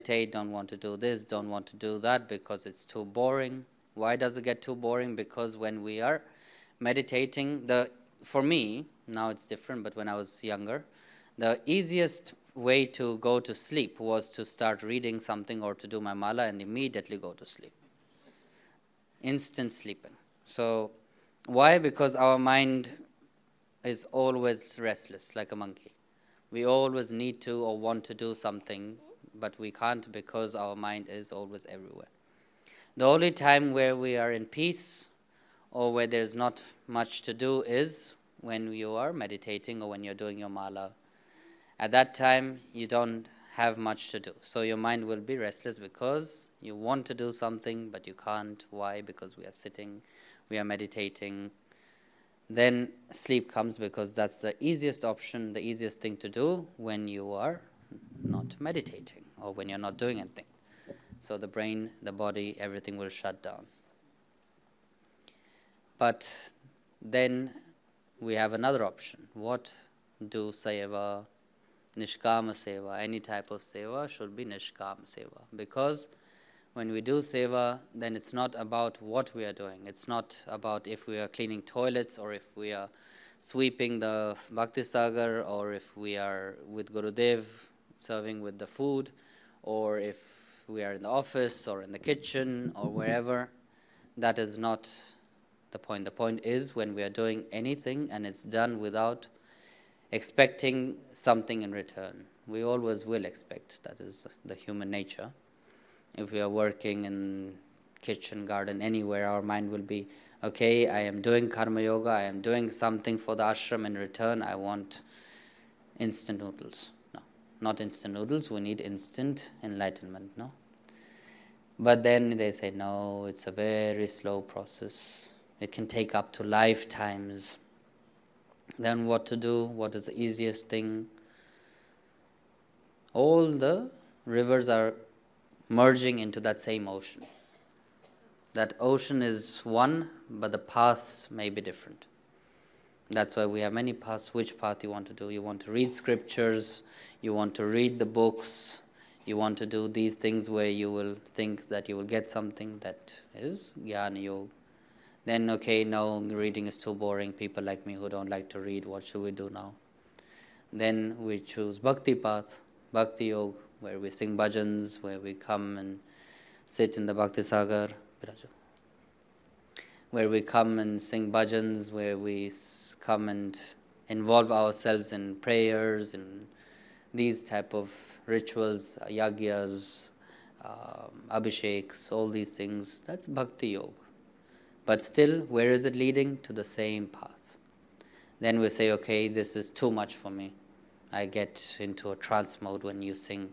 meditate, don't want to do this, don't want to do that because it's too boring. Why does it get too boring? Because when we are meditating, for me, now it's different, but when I was younger, the easiest way to go to sleep was to start reading something or to do my mala and immediately go to sleep. Instant sleeping. So why? Because our mind is always restless like a monkey. We always need to or want to do something, but we can't because our mind is always everywhere. The only time where we are in peace or where there's not much to do is when you are meditating or when you're doing your mala. At that time, you don't have much to do. So your mind will be restless because you want to do something, but you can't. Why? Because we are sitting, we are meditating. Then sleep comes because that's the easiest option, the easiest thing to do when you are not meditating or when you're not doing anything. So the brain, the body, everything will shut down. But then we have another option. What do seva, nishkama seva, any type of seva should be nishkama seva. Because when we do seva, then it's not about what we are doing. It's not about if we are cleaning toilets or if we are sweeping the Bhakti Sagar or if we are with Gurudev serving with the food or if we are in the office or in the kitchen or wherever. That is not the point. The point is when we are doing anything and it's done without expecting something in return. We always will expect. That is the human nature. If we are working in kitchen, garden, anywhere, our mind will be, okay, I am doing karma yoga, I am doing something for the ashram, in return I want instant noodles. No, not instant noodles, we need instant enlightenment, no? But then they say, no, it's a very slow process. It can take up to lifetimes. Then what to do? What is the easiest thing? All the rivers are merging into that same ocean. That ocean is one, but the paths may be different. That's why we have many paths. Which path you want to do? You want to read scriptures, you want to read the books, you want to do these things where you will think that you will get something. That is Jnana Yoga. Then, okay, no, reading is too boring. People like me who don't like to read, what should we do now? Then we choose Bhakti path, Bhakti Yoga, where we sing bhajans, where we come and sit in the Bhakti Sagar, where we come and sing bhajans, where we come and involve ourselves in prayers and these type of rituals, yagyas, abhisheks, all these things. That's Bhakti Yoga. But still, where is it leading? To the same path. Then we say, okay, this is too much for me. I get into a trance mode when you sing,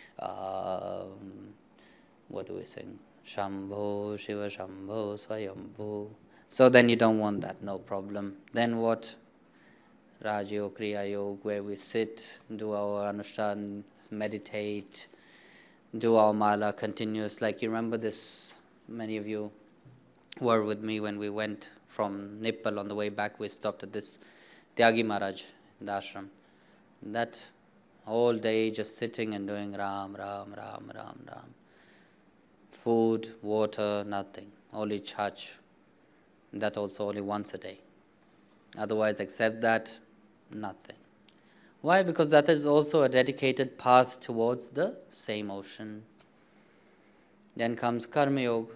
what do we sing? Shambho, Shiva Shambho, Swayambho. So then you don't want that, no problem. Then what? Raj Yoga, Kriya Yoga, where we sit, do our Anushthan, meditate, do our mala continuous. Like you remember this, many of you were with me when we went from Nippal. On the way back, we stopped at this Tyagi Maharaj in the ashram. That whole day just sitting and doing Ram, Ram, Ram, Ram, Ram. Food, water, nothing. Only chach. That also only once a day. Otherwise, except that, nothing. Why? Because that is also a dedicated path towards the same ocean. Then comes Karma Yoga.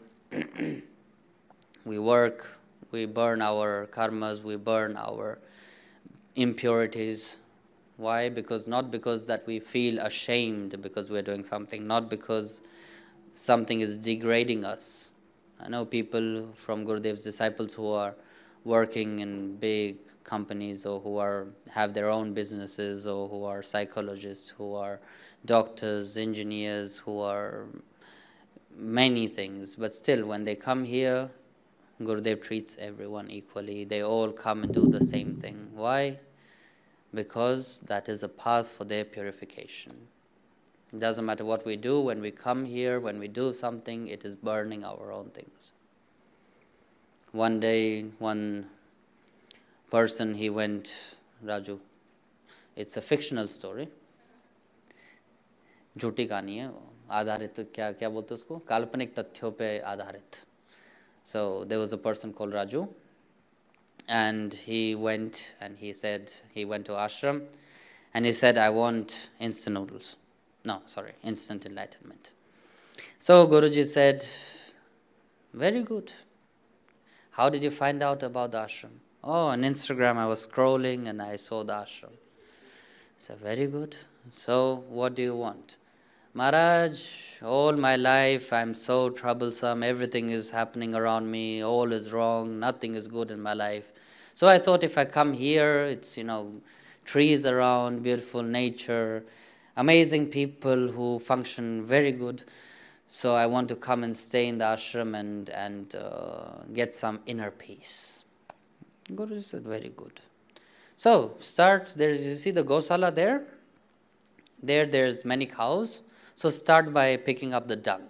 We work, we burn our karmas, we burn our impurities. Why? Because not because that we feel ashamed because we're doing something, not because something is degrading us. I know people from Gurudev's disciples who are working in big companies or who have their own businesses or who are psychologists, who are doctors, engineers, who are many things. But still, when they come here, Gurudev treats everyone equally. They all come and do the same thing. Why? Because that is a path for their purification. It doesn't matter what we do. When we come here, when we do something, it is burning our own things. One day, one person, he went, Raju, it's a fictional story. Jhuti kahani hai, आधारित, क्या बोलते उसको, काल्पनिक तथ्यों पे आधारित. So there was a person called Raju, and he went and he said, he went to ashram and he said, I want instant noodles. No, sorry, instant enlightenment. So Guruji said, very good. How did you find out about the ashram? Oh, on Instagram I was scrolling and I saw the ashram. I said, very good. So what do you want? Maharaj, all my life I'm so troublesome, everything is happening around me, all is wrong, nothing is good in my life. So I thought if I come here, it's, trees around, beautiful nature, amazing people who function very good. So I want to come and stay in the ashram and get some inner peace. Guruji said, very good. So start, you see the Gosala there? There's many cows. So start by picking up the dung.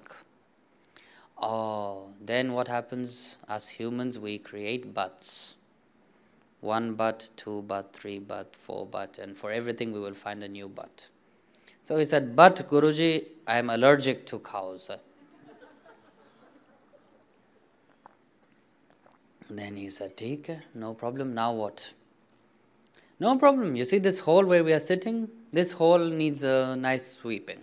Oh, then what happens? As humans, we create butts. 1 butt, 2 butt, 3 butt, 4 butt, and for everything we will find a new butt. So he said, but Guruji, I am allergic to cows. Then he said, "Theek hai, no problem, now what?" No problem, you see this hole where we are sitting? This hole needs a nice sweeping.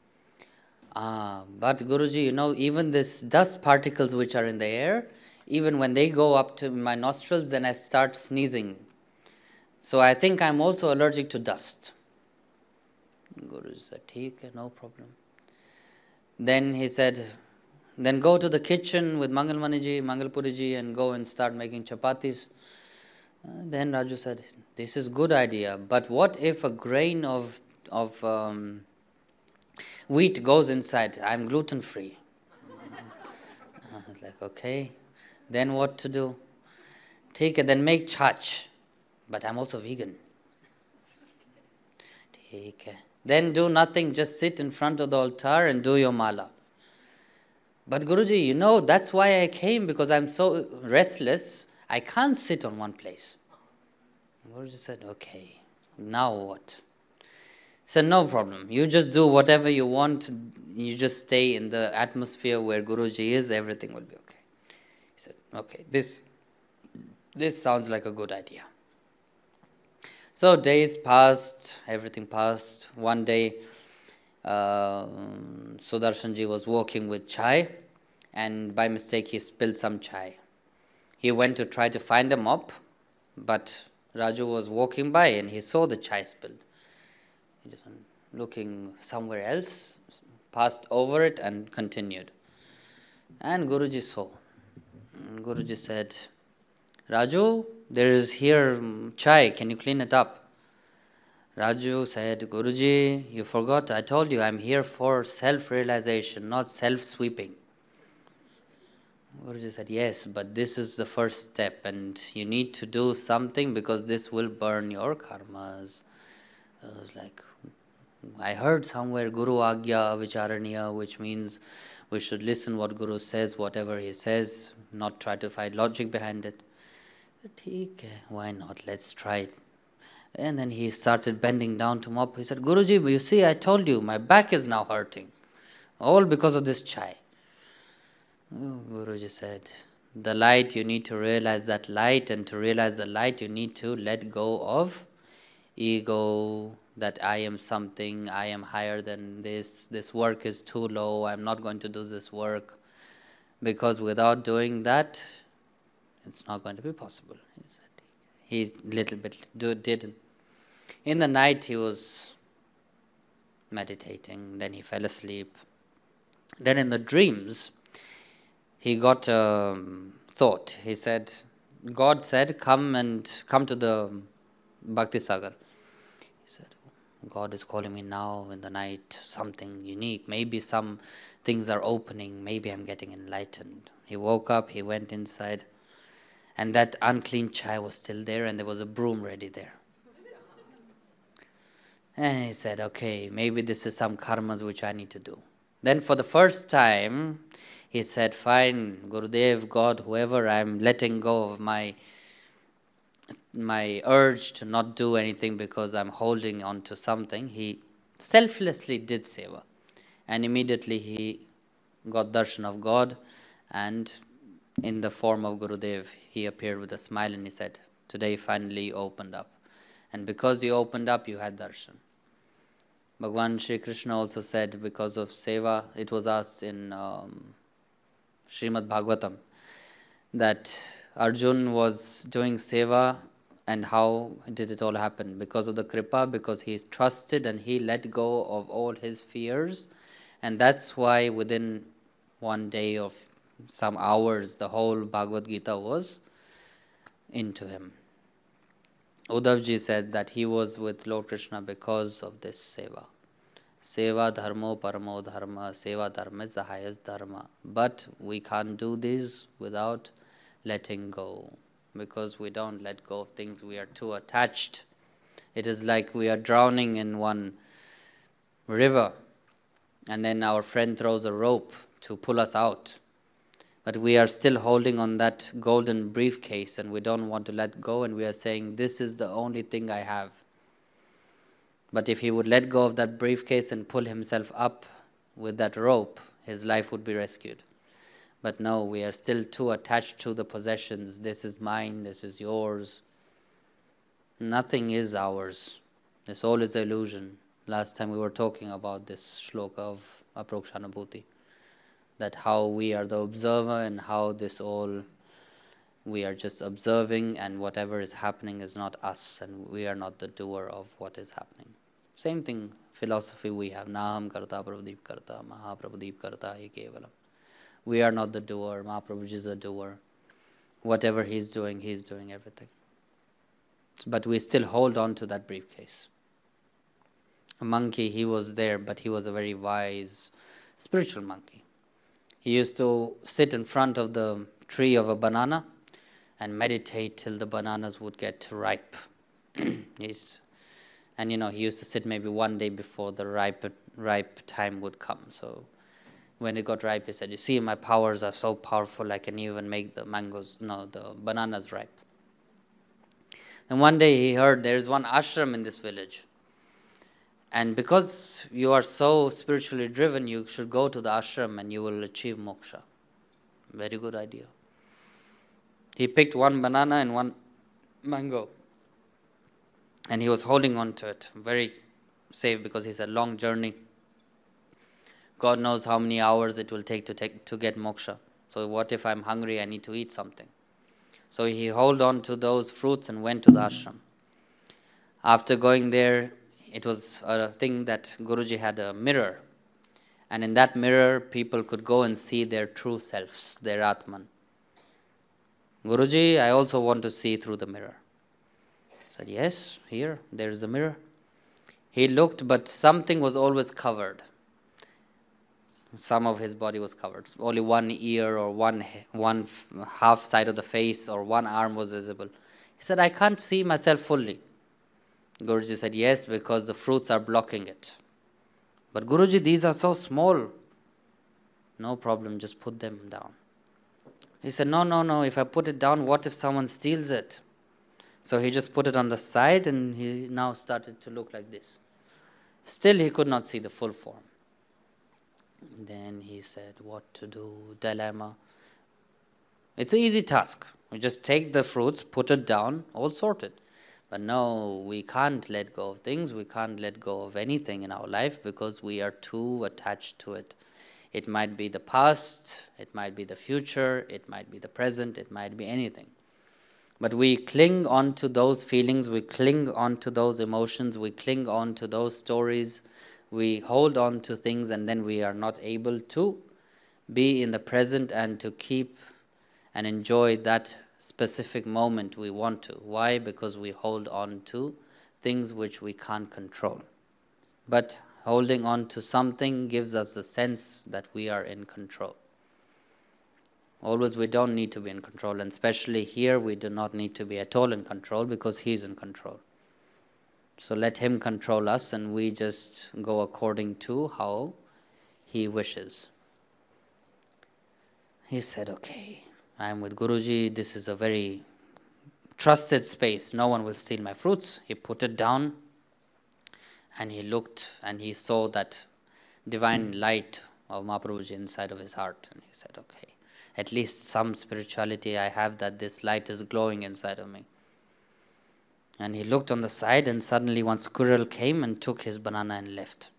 But Guruji, even this dust particles which are in the air, even when they go up to my nostrils, then I start sneezing. So I think I'm also allergic to dust. Guruji said, "Theek hai, no problem." Then he said, then go to the kitchen with Mangalpuriji, and go and start making chapatis. Then Raju said, this is good idea, but what if a grain of wheat goes inside? I'm gluten free. I was like, okay, then what to do? Take it, then make chach, but I'm also vegan. Take it. Then do nothing, just sit in front of the altar and do your mala. But Guruji, that's why I came, because I'm so restless, I can't sit on one place. Guruji said, okay, now what? He said, no problem, you just do whatever you want, you just stay in the atmosphere where Guruji is, everything will be okay. He said, okay, this sounds like a good idea. So days passed, everything passed. One day, Sudarshanji was walking with chai, and by mistake he spilled some chai. He went to try to find a mop, but Raju was walking by and he saw the chai spilled. He just went looking somewhere else, passed over it and continued. And Guruji saw. Guruji said, Raju, there is here chai, can you clean it up? Raju said, Guruji, you forgot, I told you I'm here for self-realization, not self-sweeping. Guruji said, yes, but this is the first step and you need to do something because this will burn your karmas. I was like, I heard somewhere Guru Agya Avicharaniya, which means we should listen what Guru says, whatever he says, not try to find logic behind it. Theek hai, why not? Let's try it. And then he started bending down to mop. He said, Guruji, you see, I told you, my back is now hurting. All because of this chai. Oh, Guruji said, the light, you need to realize that light, and to realize the light, you need to let go of ego, that I am something, I am higher than this work is too low, I'm not going to do this work, because without doing that, it's not going to be possible. He said, he little bit did. In the night he was meditating, then he fell asleep. Then in the dreams, he got a thought. He said, God said, come to the Bhakti Sagar. He said, God is calling me now in the night, something unique. Maybe some things are opening. Maybe I'm getting enlightened. He woke up, he went inside, and that unclean chai was still there, and there was a broom ready there. And he said, okay, maybe this is some karmas which I need to do. Then for the first time, he said, fine, Gurudev, God, whoever, I'm letting go of my urge to not do anything because I'm holding on to something. He selflessly did seva. And immediately he got darshan of God, and in the form of Gurudev, he appeared with a smile and he said, today finally you opened up. And because you opened up, you had darshan. Bhagwan Shri Krishna also said, because of seva, it was asked in Srimad Bhagavatam, that Arjun was doing seva, and how did it all happen? Because of the kripa, because he trusted and he let go of all his fears. And that's why within one day of some hours, the whole Bhagavad Gita was into him. Uddhavji said that he was with Lord Krishna because of this seva. Seva dharmo paramo dharma, seva dharma is the highest dharma. But we can't do this without letting go. Because we don't let go of things, we are too attached. It is like we are drowning in one river, and then our friend throws a rope to pull us out. But we are still holding on that golden briefcase, and we don't want to let go, and we are saying, this is the only thing I have. But if he would let go of that briefcase and pull himself up with that rope, his life would be rescued. But no, we are still too attached to the possessions. This is mine, this is yours. Nothing is ours. This all is illusion. Last time we were talking about this shloka of Aprokshanabhuti, that how we are the observer and how this all, we are just observing, and whatever is happening is not us, and we are not the doer of what is happening. Same thing, philosophy we have. Naham karta prabhudeep karta, Mahaprabhudeep karta hi kevalam. We are not the doer, Mahaprabhuji is the doer. Whatever he's doing everything. But we still hold on to that briefcase. A monkey, he was there, but he was a very wise spiritual monkey. He used to sit in front of the tree of a banana and meditate till the bananas would get ripe. And he used to sit maybe one day before the ripe time would come. So when it got ripe, he said, you see, my powers are so powerful, I can even make the bananas ripe. And one day he heard there is one ashram in this village. And because you are so spiritually driven, you should go to the ashram and you will achieve moksha. Very good idea. He picked one banana and one mango. And he was holding on to it, very safe, because he said, long journey. God knows how many hours it will take to get moksha. So what if I'm hungry, I need to eat something. So he held on to those fruits and went to the ashram. After going there, it was a thing that Guruji had a mirror. And in that mirror, people could go and see their true selves, their Atman. Guruji, I also want to see through the mirror. He said, yes, here, there is the mirror. He looked, but something was always covered. Some of his body was covered. Only one ear or one half side of the face or one arm was visible. He said, I can't see myself fully. Guruji said, yes, because the fruits are blocking it. But Guruji, these are so small. No problem, just put them down. He said, no, if I put it down, what if someone steals it? So he just put it on the side, and he now started to look like this. Still, he could not see the full form. Then he said, what to do? Dilemma. It's an easy task. We just take the fruits, put it down, all sorted. But no, we can't let go of things. We can't let go of anything in our life because we are too attached to it. It might be the past, it might be the future, it might be the present, it might be anything. But we cling on to those feelings, we cling on to those emotions, we cling on to those stories, we hold on to things, and then we are not able to be in the present and to keep and enjoy that specific moment we want to. Why? Because we hold on to things which we can't control. But holding on to something gives us a sense that we are in control. Always we don't need to be in control, and especially here we do not need to be at all in control because He's in control. So let Him control us and we just go according to how He wishes. He said, okay, I am with Guruji, this is a very trusted space, no one will steal my fruits. He put it down and he looked and he saw that divine light of Mahaprabhuji inside of his heart. And he said, okay, at least some spirituality I have, that this light is glowing inside of me. And he looked on the side, and suddenly one squirrel came and took his banana and left.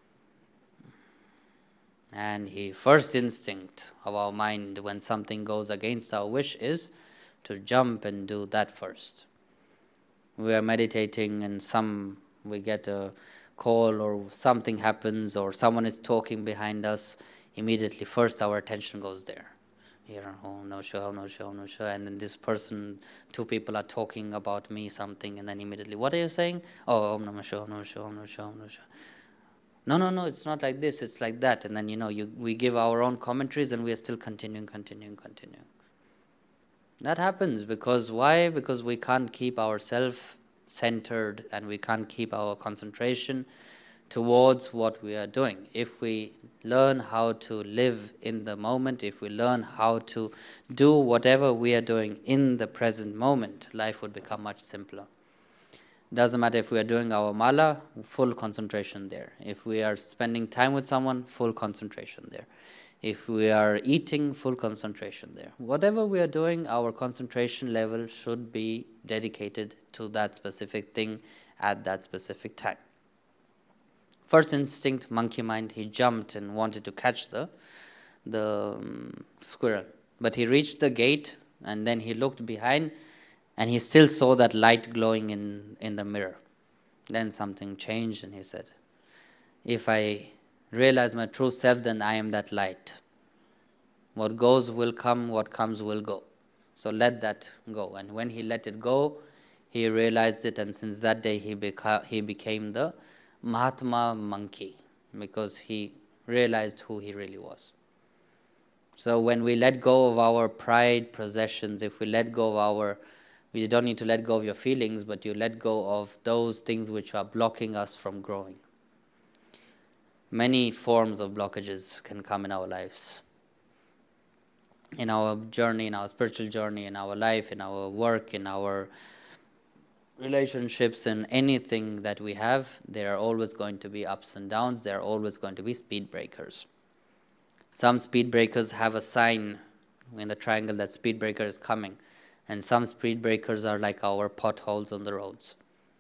And the first instinct of our mind when something goes against our wish is to jump and do that first. We are meditating and we get a call or something happens or someone is talking behind us, immediately first our attention goes there. Here, oh no sure, oh no sure, oh no sure. And then this person, two people are talking about me something, and then immediately, what are you saying? Oh, Om Namah Shivaya, Om Namah Shivaya, Om Namah Shivaya, Om Namah Shivaya. No, it's not like this, it's like that. And then, we give our own commentaries and we are still continuing. That happens because why? Because we can't keep ourselves centered and we can't keep our concentration towards what we are doing. If we learn how to live in the moment, if we learn how to do whatever we are doing in the present moment, life would become much simpler. Doesn't matter if we are doing our mala, full concentration there. If we are spending time with someone, full concentration there. If we are eating, full concentration there. Whatever we are doing, our concentration level should be dedicated to that specific thing at that specific time. First instinct, monkey mind, he jumped and wanted to catch the squirrel. But he reached the gate and then he looked behind and he still saw that light glowing in the mirror. Then something changed and he said, if I realize my true self, then I am that light. What goes will come, what comes will go. So let that go. And when he let it go, he realized it, and since that day he became the Mahatma monkey, because he realized who he really was. So when we let go of our pride, possessions, if we let go of you don't need to let go of your feelings, but you let go of those things which are blocking us from growing. Many forms of blockages can come in our lives. In our journey, in our spiritual journey, in our life, in our work, in our relationships, in anything that we have, there are always going to be ups and downs. There are always going to be speed breakers. Some speed breakers have a sign in the triangle that speed breaker is coming. And some speed breakers are like our potholes on the roads,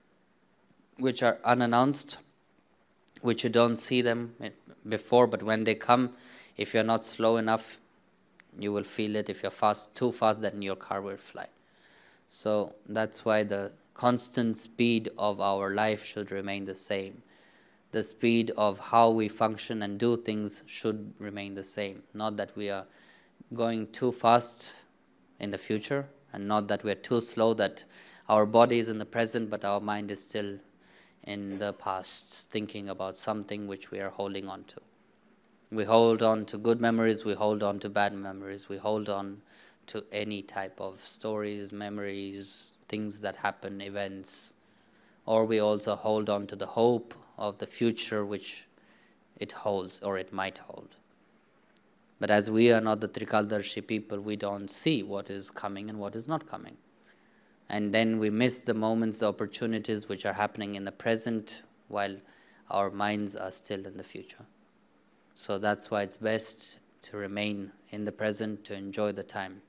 which are unannounced, which you don't see them before, but when they come, if you're not slow enough, you will feel it. If you're too fast, then your car will fly. So that's why the constant speed of our life should remain the same. The speed of how we function and do things should remain the same. Not that we are going too fast in the future, and not that we are too slow that our body is in the present, but our mind is still in the past, thinking about something which we are holding on to. We hold on to good memories, we hold on to bad memories, we hold on to any type of stories, memories, things that happen, events, or we also hold on to the hope of the future which it holds or it might hold. But as we are not the Trikaldarshi people, we don't see what is coming and what is not coming. And then we miss the moments, the opportunities which are happening in the present while our minds are still in the future. So that's why it's best to remain in the present, to enjoy the time.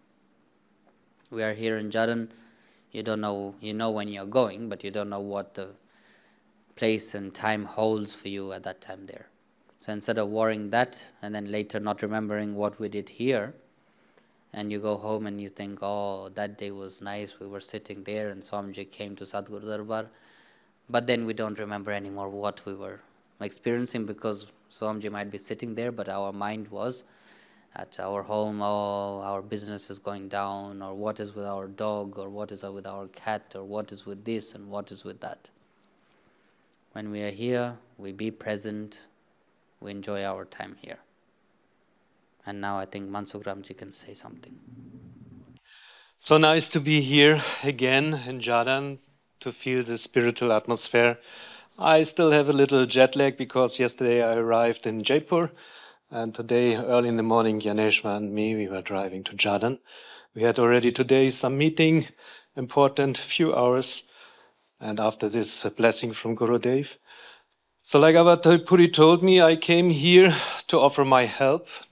We are here in Jadan. You don't know, you know when you're going, but you don't know what the place and time holds for you at that time there. So instead of worrying that and then later not remembering what we did here, and you go home and you think, oh, that day was nice, we were sitting there and Swamiji came to Sadguru Darbar, but then we don't remember anymore what we were experiencing because Swamiji might be sitting there, but our mind was at our home, oh, our business is going down, or what is with our dog, or what is with our cat, or what is with this and what is with that. When we are here, we be present, we enjoy our time here. And now I think Mansukh Ramji can say something. So nice to be here again in Jadan to feel the spiritual atmosphere. I still have a little jet lag because yesterday I arrived in Jaipur and today early in the morning Yaneshwa and me, we were driving to Jadan. We had already today some meeting, important few hours, and after this a blessing from Gurudev. So like Avatar Puri told me, I came here to offer my help